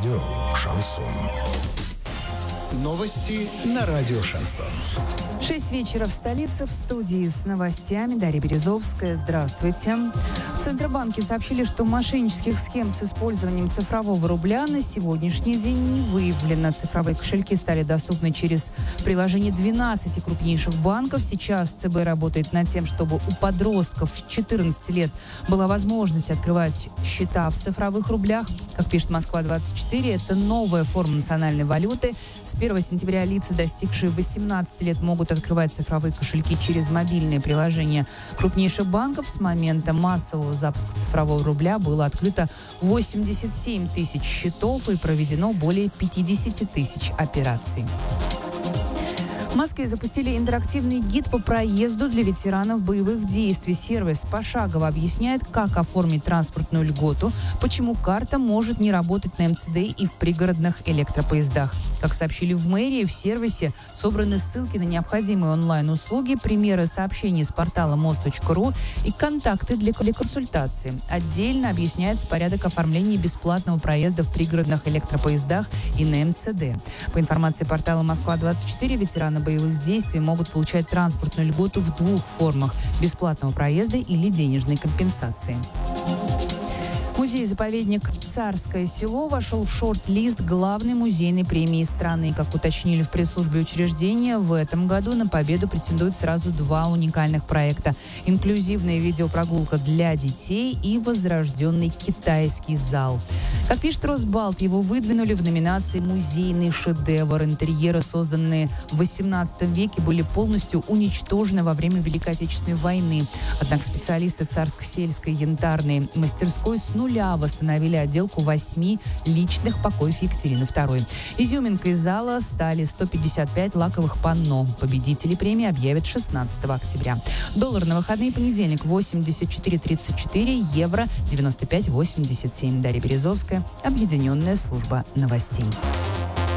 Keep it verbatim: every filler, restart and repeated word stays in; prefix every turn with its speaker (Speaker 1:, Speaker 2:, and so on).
Speaker 1: радио «Шансон». Новости на радио «Шансон».
Speaker 2: Шесть вечера в столице. В студии с новостями Дарья Березовская. Здравствуйте. В Центробанке сообщили, что мошеннических схем с использованием цифрового рубля на сегодняшний день не выявлено. Цифровые кошельки стали доступны через приложение двенадцати крупнейших банков. Сейчас ЦБ работает над тем, чтобы у подростков четырнадцати лет была возможность открывать счета в цифровых рублях. Как пишет Москва двадцать четыре, это новая форма национальной валюты. С первого сентября лица, достигшие восемнадцати лет, могут открывать цифровые кошельки через мобильные приложения крупнейших банков. С момента массового запуска цифрового рубля было открыто восемьдесят семь тысяч счетов и проведено более пятьдесят тысяч операций. В Москве запустили интерактивный гид по проезду для ветеранов боевых действий. Сервис пошагово объясняет, как оформить транспортную льготу, почему карта может не работать на эм цэ дэ и в пригородных электропоездах. Как сообщили в мэрии, в сервисе собраны ссылки на необходимые онлайн-услуги, примеры сообщений с портала мост точка ру и контакты для консультации. Отдельно объясняется порядок оформления бесплатного проезда в пригородных электропоездах и на эм цэ дэ. По информации портала Москва двадцать четыре, ветераны боевых действий могут получать транспортную льготу в двух формах – бесплатного проезда или денежной компенсации. Музей-заповедник «Царское село» вошел в шорт-лист главной музейной премии страны. Как уточнили в пресс-службе учреждения, в этом году на победу претендуют сразу два уникальных проекта – инклюзивная видеопрогулка для детей и возрожденный китайский зал. Как пишет Росбалт, его выдвинули в номинации «Музейный шедевр». Интерьеры, созданные в восемнадцатом веке, были полностью уничтожены во время Великой Отечественной войны. Однако специалисты Царско-сельской янтарной мастерской с нуля восстановили отделку восьми личных покоев Екатерины второй. Изюминкой зала стали сто пятьдесят пять лаковых панно. Победители премии объявят шестнадцатого октября. Доллар на выходные: понедельник восемьдесят четыре тридцать четыре, евро девяносто пять восемьдесят семь. Дарья Березовская, Объединенная служба новостей.